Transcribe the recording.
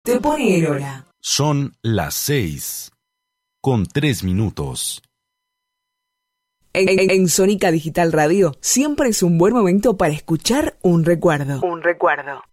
te pone el hora. Son las 6:03. En Sónica Digital Radio siempre es un buen momento para escuchar un recuerdo. Un recuerdo.